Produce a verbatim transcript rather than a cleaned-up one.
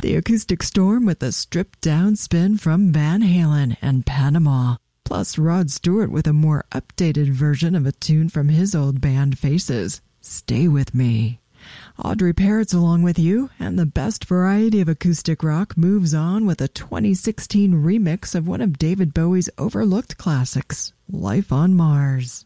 The acoustic storm with a stripped-down spin from Van Halen and Panama. Plus Rod Stewart with a more updated version of a tune from his old band Faces, Stay With Me. Audrey Parrott's along with you, and the best variety of acoustic rock moves on with a twenty sixteen remix of one of David Bowie's overlooked classics, Life on Mars.